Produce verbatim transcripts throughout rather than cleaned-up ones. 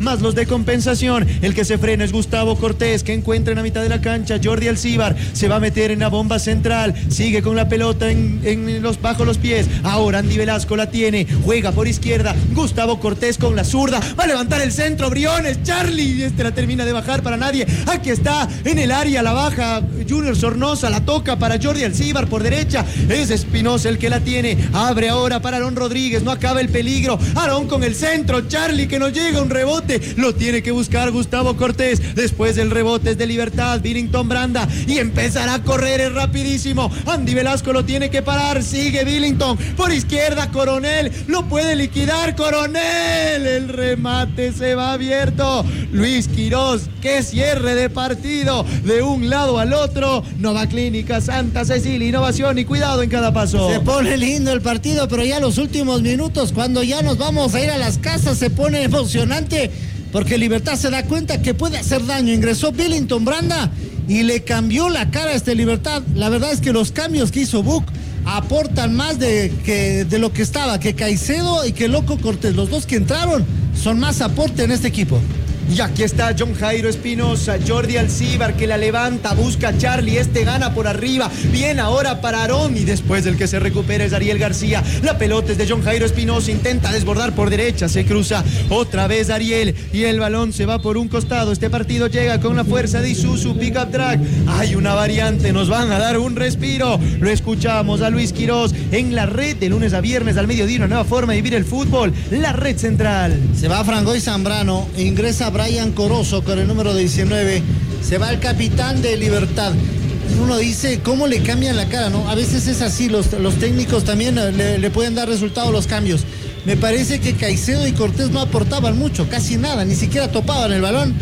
más los de compensación. El que se frena es Gustavo Cortés, que encuentra en la mitad de la cancha Jordi Alcibar, se va a meter en la bomba central, sigue con la pelota en, en los, bajo los pies. Ahora Andy Velasco la tiene, juega por izquierda, Gustavo Cortés con la zurda, va a levantar el centro, Briones, Charlie, este la termina de bajar para nadie. Aquí está en el área, la baja Junior Sornosa, la toca para Jordi Alcibar por derecha, es Espinosa el que la tiene, abre ahora para Aarón Rodríguez, no acaba el peligro, Aarón con el centro, Charlie que nos llega un rebote, lo tiene que buscar Gustavo Cortés, después del rebote es de Libertad, Billington Branda, y empezará a correr, es rapidísimo, Andy Velasco lo tiene que parar, sigue Billington, por izquierda Coronel, lo puede liquidar Coronel, el remate se va abierto, Luis Quirós, qué cierre de partido, de un lado al otro, Nova Clínica Santa Cecilia, innovación y cuidado en cada paso. Se pone lindo el partido, pero ya los últimos minutos, cuando ya nos vamos a ir a las casas, se pone emocionante, porque Libertad se da cuenta que puede hacer daño, ingresó Billington Branda y le cambió la cara a este Libertad. La verdad es que los cambios que hizo Buc aportan más de, que, de lo que estaba, que Caicedo y que Loco Cortés, los dos que entraron, son más aporte en este equipo. Y aquí está John Jairo Espinosa, Jordi Alcibar que la levanta, busca a Charlie, este gana por arriba, bien ahora para Aarón y después del que se recupera es Ariel García, la pelota es de John Jairo Espinosa, intenta desbordar por derecha, se cruza otra vez Ariel y el balón se va por un costado, este partido llega con la fuerza de Isuzu Pickup Track, hay una variante, nos van a dar un respiro, lo escuchamos a Luis Quirós en la red de lunes a viernes al mediodía, una nueva forma de vivir el fútbol, la red central. Se va Frangoy Zambrano, ingresa Brian Corozo con el número diecinueve, se va el capitán de Libertad. Uno dice, ¿cómo le cambian la cara, no? A veces es así, los, los técnicos también le, le pueden dar resultado los cambios. Me parece que Caicedo y Cortés no aportaban mucho, casi nada, ni siquiera topaban el balón.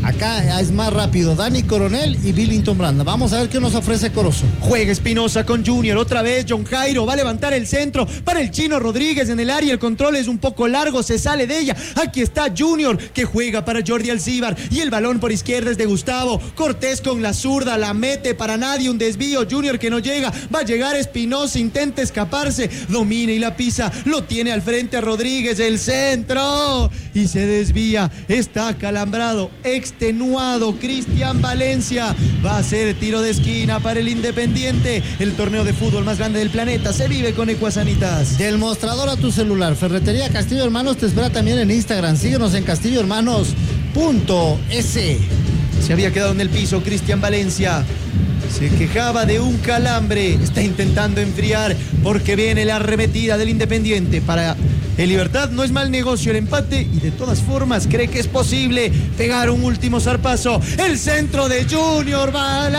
Acá es más rápido, Dani Coronel y Billington Branda. Vamos a ver qué nos ofrece Corozo. Juega Espinosa con Junior, otra vez John Jairo, va a levantar el centro para el Chino Rodríguez en el área, el control es un poco largo, se sale de ella. Aquí está Junior que juega para Jordi Alcibar y el balón por izquierda es de Gustavo. Cortés con la zurda, la mete para nadie, un desvío, Junior que no llega, va a llegar Espinosa, intenta escaparse, domina y la pisa, lo tiene al frente a Rodríguez, el centro y se desvía, está acalambrado, extenuado Cristian Valencia, va a ser tiro de esquina para el Independiente, el torneo de fútbol más grande del planeta, se vive con Ecuasanitas. Del mostrador a tu celular, Ferretería Castillo Hermanos te espera también en Instagram, síguenos en castillo hermanos punto es. Se había quedado en el piso Cristian Valencia, se quejaba de un calambre, está intentando enfriar porque viene la arremetida del Independiente. Para el Libertad no es mal negocio el empate y de todas formas cree que es posible pegar un último zarpazo. El centro de Junior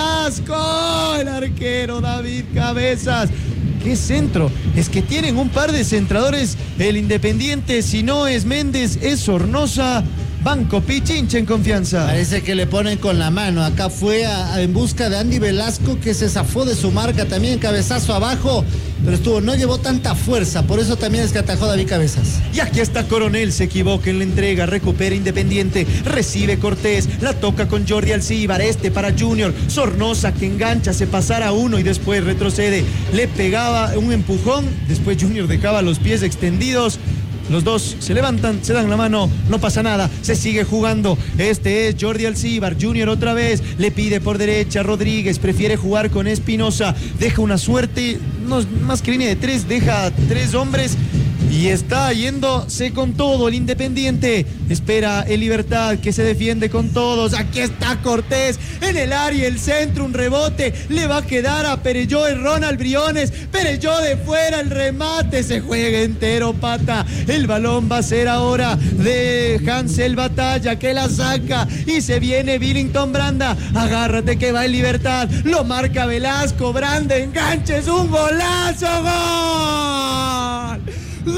Velasco, el arquero David Cabezas. ¿Qué centro? Es que tienen un par de centradores el Independiente, si no es Méndez, es Sornosa. Banco Pichincha en confianza. Parece que le ponen con la mano. Acá fue a, a, en busca de Andy Velasco, que se zafó de su marca también, cabezazo abajo, pero estuvo, no llevó tanta fuerza, por eso también es que atajó David Cabezas. Y aquí está Coronel, se equivoca en la entrega, recupera Independiente, recibe Cortés, la toca con Jordi Alcibar, este para Junior, Sornosa que engancha, se pasara uno y después retrocede, le pegaba un empujón, después Junior dejaba los pies extendidos. Los dos se levantan, se dan la mano, no pasa nada, se sigue jugando. Este es Jordi Alcibar, Junior otra vez, le pide por derecha Rodríguez, prefiere jugar con Espinosa, deja una suerte, no, más que línea de tres, deja tres hombres y está yéndose con todo el Independiente. Espera el Libertad que se defiende con todos. Aquí está Cortés en el área, el centro, un rebote, le va a quedar a Perelló y Ronald Briones. Perelló de fuera, el remate, se juega entero pata. El balón va a ser ahora de Hansel Batalla que la saca y se viene Billington Branda. Agárrate que va el Libertad, lo marca Velasco, Branda engancha, es un golazo, gol. ¡Gol!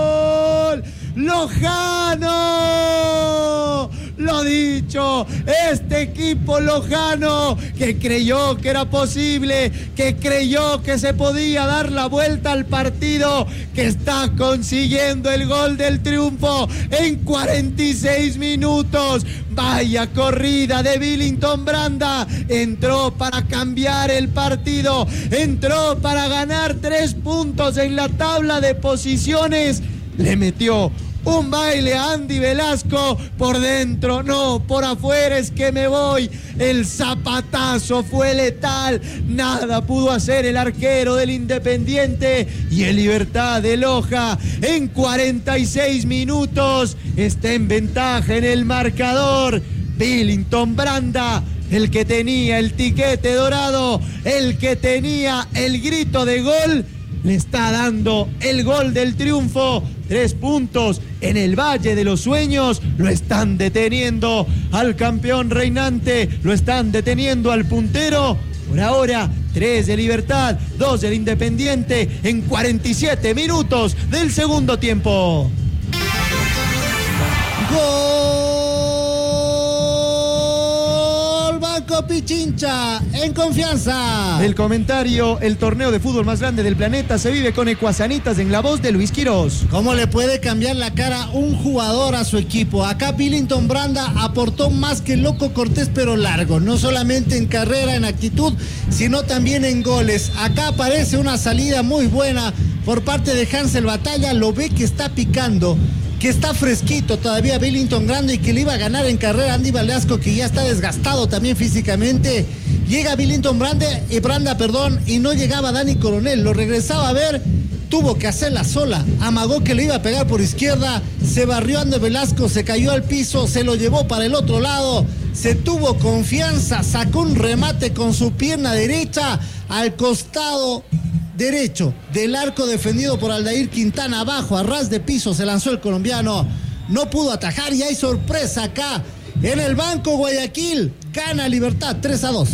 ¡Gol! ¡Lojano! Lo dicho, este equipo lojano que creyó que era posible, que creyó que se podía dar la vuelta al partido, que está consiguiendo el gol del triunfo en cuarenta y seis minutos. Vaya corrida de Billington Branda, entró para cambiar el partido, entró para ganar tres puntos en la tabla de posiciones, le metió un baile a Andy Velasco, por dentro, no, por afuera es que me voy. El zapatazo fue letal, nada pudo hacer el arquero del Independiente y el Libertad de Loja en cuarenta y seis minutos está en ventaja en el marcador. Billington Branda, el que tenía el tiquete dorado, el que tenía el grito de gol, le está dando el gol del triunfo. Tres puntos en el Valle de los Sueños, lo están deteniendo al campeón reinante, lo están deteniendo al puntero. Por ahora, tres de Libertad, dos del Independiente en cuarenta y siete minutos del segundo tiempo. ¡Gol! Banco Pichincha, en confianza. El comentario: el torneo de fútbol más grande del planeta se vive con Ecuasanitas, en la voz de Luis Quirós. ¿Cómo le puede cambiar la cara un jugador a su equipo? Acá Billington Branda aportó más que Loco Cortés, pero largo. No solamente en carrera, en actitud, sino también en goles. Acá aparece una salida muy buena por parte de Hansel Batalla. Lo ve que está picando, que está fresquito todavía Billington Branda y que le iba a ganar en carrera Andy Velasco, que ya está desgastado también físicamente. Llega Billington Branda, eh, Branda, perdón, y no llegaba Dani Coronel, lo regresaba a ver, tuvo que hacerla sola, amagó que le iba a pegar por izquierda, se barrió Andy Velasco, se cayó al piso, se lo llevó para el otro lado, se tuvo confianza, sacó un remate con su pierna derecha al costado derecho del arco defendido por Aldair Quintana. Abajo, a ras de piso, se lanzó el colombiano, no pudo atajar y hay sorpresa acá en el Banco Guayaquil. Gana Libertad tres a dos.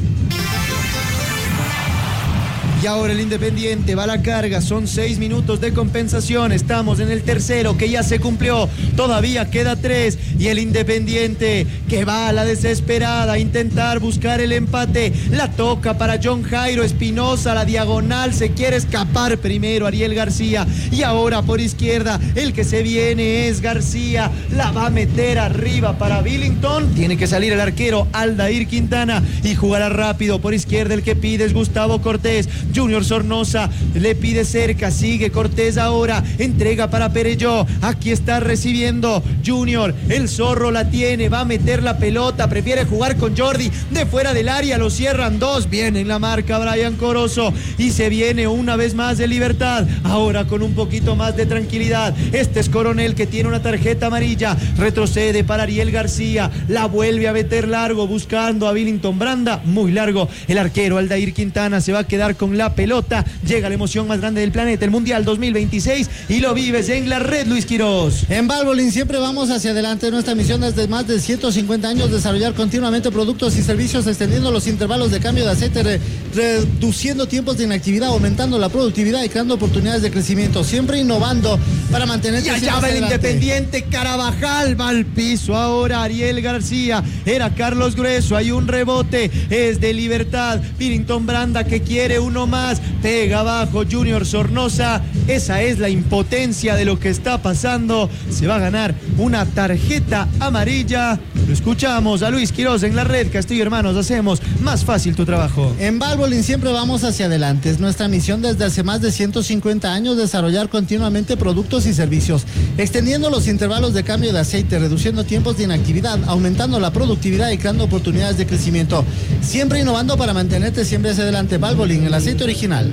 Y ahora el Independiente va a la carga, son seis minutos de compensación, estamos en el tercero que ya se cumplió, todavía queda tres, y el Independiente que va a la desesperada a intentar buscar el empate, la toca para John Jairo Espinosa, la diagonal, se quiere escapar primero Ariel García, y ahora por izquierda el que se viene es García, la va a meter arriba para Billington, tiene que salir el arquero Aldair Quintana y jugará rápido por izquierda, el que pide es Gustavo Cortés. Junior Sornosa le pide cerca, sigue Cortés ahora, entrega para Perelló, aquí está recibiendo Junior, el zorro la tiene, va a meter la pelota, prefiere jugar con Jordi, de fuera del área, lo cierran dos, viene en la marca Brian Corozo, y se viene una vez más de Libertad, ahora con un poquito más de tranquilidad, este es Coronel que tiene una tarjeta amarilla, retrocede para Ariel García, la vuelve a meter largo, buscando a Billington Branda, muy largo, el arquero Aldair Quintana se va a quedar con la pelota, llega la emoción más grande del planeta, el Mundial dos mil veintiséis, y lo vives en la red, Luis Quirós. En Valvoline siempre vamos hacia adelante. Nuestra misión es de más de ciento cincuenta años desarrollar continuamente productos y servicios, extendiendo los intervalos de cambio de aceite, re, reduciendo tiempos de inactividad, aumentando la productividad y creando oportunidades de crecimiento, siempre innovando para mantenerte y allá va el Independiente, Carabajal va al piso, ahora Ariel García, era Carlos Grueso, hay un rebote, es de Libertad, Billington Branda que quiere uno más, pega abajo Junior Sornosa, esa es la impotencia de lo que está pasando, se va a ganar una tarjeta amarilla. Lo escuchamos a Luis Quirós en la red. Castillo Hermanos, hacemos más fácil tu trabajo. En Valvoline siempre vamos hacia adelante, es nuestra misión desde hace más de ciento cincuenta años desarrollar continuamente productos y servicios, extendiendo los intervalos de cambio de aceite, reduciendo tiempos de inactividad, aumentando la productividad y creando oportunidades de crecimiento, siempre innovando para mantenerte siempre hacia adelante. Valvoline, el aceite original.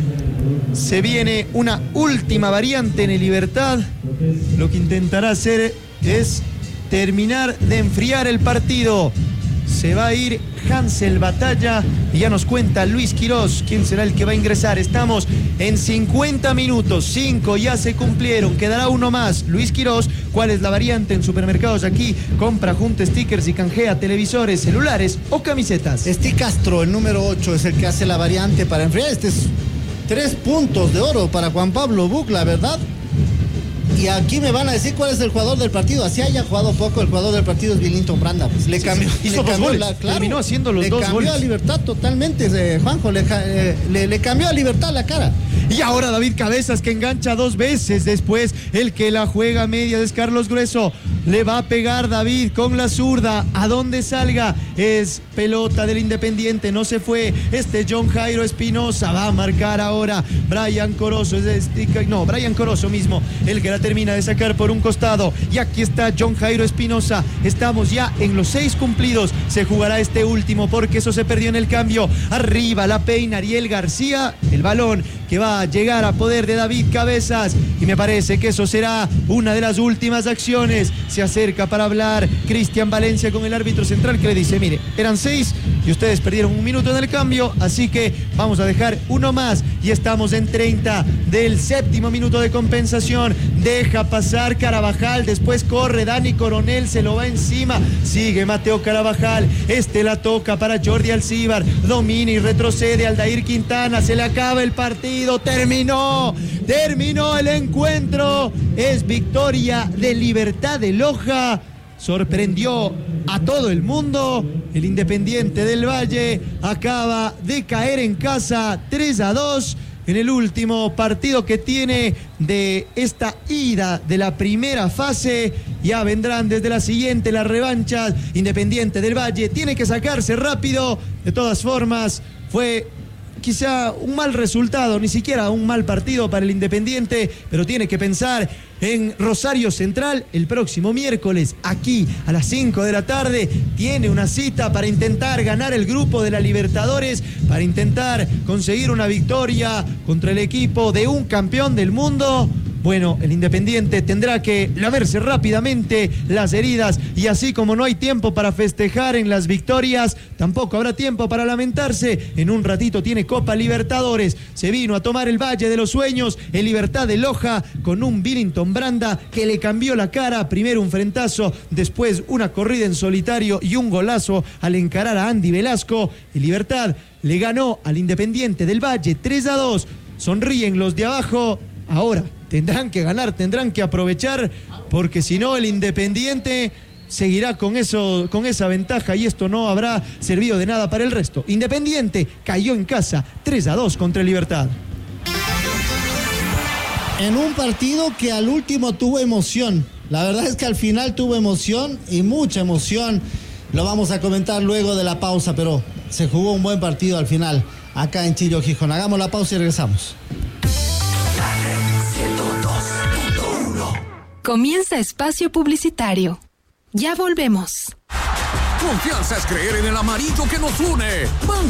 Se viene una última variante en el Libertad, lo que intentará hacer es terminar de enfriar el partido. Se va a ir Hansel Batalla y ya nos cuenta Luis Quirós quién será el que va a ingresar. Estamos en cincuenta minutos, cinco ya se cumplieron, quedará uno más. Luis Quirós, ¿cuál es la variante en supermercados aquí? Compra, junta stickers y canjea televisores, celulares o camisetas. Sticastro, el número ocho, es el que hace la variante para enfriar. Este es tres puntos de oro para Juan Pablo Bucla, ¿verdad? Y aquí me van a decir cuál es el jugador del partido. Así haya jugado poco, el jugador del partido es Bilinton Branda. Pues le cambió. Sí, sí. Hizo le dos cambió goles. La, claro, terminó haciendo los le dos cambió goles. a Libertad totalmente, eh, Juanjo. Le, eh, le, le cambió a Libertad la cara. Y ahora David Cabezas, que engancha dos veces. Después el que la juega media es Carlos Grueso. Le va a pegar David con la zurda. A donde salga es pelota del Independiente. No se fue. Este John Jairo Espinosa va a marcar ahora. Brian Corozo. Es este, no, Brian Corozo mismo. El que la termina de sacar por un costado. Y aquí está John Jairo Espinosa. Estamos ya en los seis cumplidos. Se jugará este último porque eso se perdió en el cambio. Arriba la peina Ariel García. El balón que va a llegar a poder de David Cabezas. Y me parece que eso será una de las últimas acciones. Se acerca para hablar Cristian Valencia con el árbitro central, que le dice: mire, eran seis y ustedes perdieron un minuto en el cambio, así que vamos a dejar uno más. Y estamos en treinta del séptimo minuto de compensación. Deja pasar Carabajal, después corre Dani Coronel, se lo va encima, sigue Mateo Carabajal, este la toca para Jordi Alcíbar, domina y retrocede Aldair Quintana, se le acaba el partido, terminó, terminó el encuentro, es victoria de Libertad de Loja, sorprendió a todo el mundo. El Independiente del Valle acaba de caer en casa tres a dos en el último partido que tiene de esta ida de la primera fase. Ya vendrán desde la siguiente las revanchas. Independiente del Valle tiene que sacarse rápido. De todas formas, fue quizá un mal resultado, ni siquiera un mal partido para el Independiente, pero tiene que pensar en Rosario Central el próximo miércoles, aquí a las cinco de la tarde, tiene una cita para intentar ganar el grupo de la Libertadores, para intentar conseguir una victoria contra el equipo de un campeón del mundo. Bueno, el Independiente tendrá que lamerse rápidamente las heridas, y así como no hay tiempo para festejar en las victorias, tampoco habrá tiempo para lamentarse. En un ratito tiene Copa Libertadores. Se vino a tomar el Valle de los Sueños, el Libertad de Loja, con un Bilinton Branda que le cambió la cara. Primero un frentazo, después una corrida en solitario y un golazo al encarar a Andy Velasco. El Libertad le ganó al Independiente del Valle tres a dos. Sonríen los de abajo. Ahora tendrán que ganar, tendrán que aprovechar, porque si no el Independiente seguirá con eso, con esa ventaja, y esto no habrá servido de nada para el resto. Independiente cayó en casa tres a dos contra el Libertad. En un partido que al último tuvo emoción. La verdad es que al final tuvo emoción, y mucha emoción. Lo vamos a comentar luego de la pausa, pero se jugó un buen partido al final acá en Chillo, Gijón. Hagamos la pausa y regresamos. Comienza espacio publicitario. Ya volvemos. Confianza es creer en el amarillo que nos une. Banco